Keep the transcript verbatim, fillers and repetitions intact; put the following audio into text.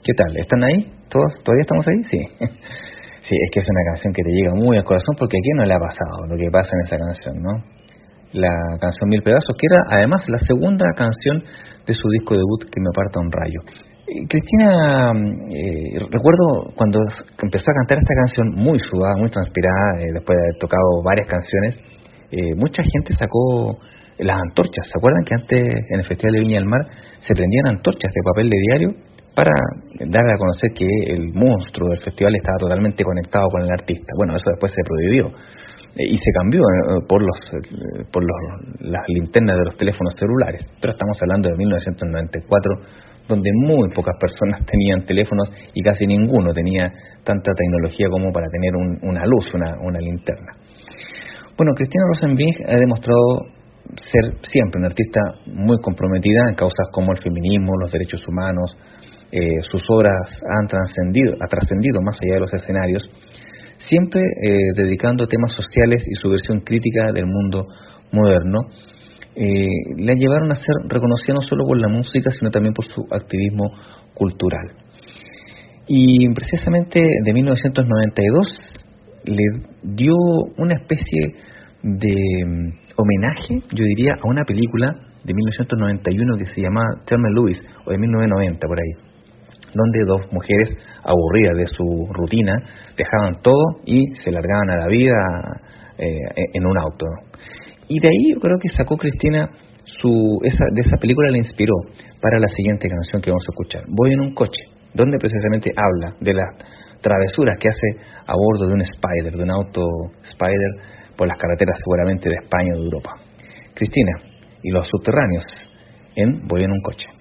¿Qué tal? ¿Están ahí? ¿Todos? ¿Todavía estamos ahí? Sí. Sí, es que es una canción que te llega muy al corazón porque a quién no le ha pasado lo que pasa en esa canción, ¿no? La canción Mil Pedazos, que era además la segunda canción de su disco debut, Que me parta un rayo. Eh, Cristina, eh, recuerdo cuando empezó a cantar esta canción muy sudada, muy transpirada, eh, después de haber tocado varias canciones, eh, mucha gente sacó las antorchas. ¿Se acuerdan que antes en el Festival de Viña del Mar se prendían antorchas de papel de diario para dar a conocer que el monstruo del festival estaba totalmente conectado con el artista? Bueno, eso después se prohibió eh, y se cambió eh, por los eh, por los, las linternas de los teléfonos celulares, pero estamos hablando de mil novecientos noventa y cuatro, donde muy pocas personas tenían teléfonos y casi ninguno tenía tanta tecnología como para tener un, una luz, una, una linterna. Bueno, Cristina Rosenvinge ha demostrado ser siempre una artista muy comprometida en causas como el feminismo, los derechos humanos. Eh, sus obras han trascendido, ha trascendido más allá de los escenarios, siempre eh, dedicando temas sociales y su versión crítica del mundo moderno. Eh, la llevaron a ser reconocida no solo por la música, sino también por su activismo cultural. Y precisamente de mil novecientos noventa y dos le dio una especie de um, homenaje, yo diría, a una película de mil novecientos noventa y uno que se llama Thelma y Louise, o de mil novecientos noventa por ahí, donde dos mujeres aburridas de su rutina dejaban todo y se largaban a la vida eh, en un auto, ¿no? Y de ahí yo creo que sacó Cristina su esa de esa película, la inspiró para la siguiente canción que vamos a escuchar, Voy en un coche, donde precisamente habla de las travesuras que hace a bordo de un Spider, de un auto Spider, por las carreteras seguramente de España o de Europa. Cristina y los subterráneos en Voy en un coche.